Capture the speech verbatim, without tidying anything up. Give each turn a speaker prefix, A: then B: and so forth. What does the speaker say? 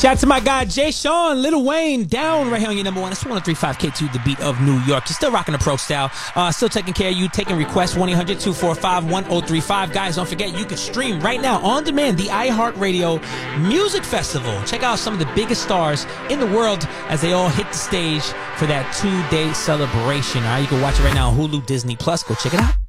A: Shout out to my guy Jay Sean, Lil Wayne, down right here on your number one. It's one oh three point five K two, the beat of New York. You're still rocking the pro style. Uh, still taking care of you, taking requests, one eight hundred two four five one oh three five. Guys, don't forget, you can stream right now on demand the iHeartRadio Music Festival. Check out some of the biggest stars in the world as they all hit the stage for that two-day celebration. All right, you can watch it right now on Hulu, Disney Plus. Go check it out.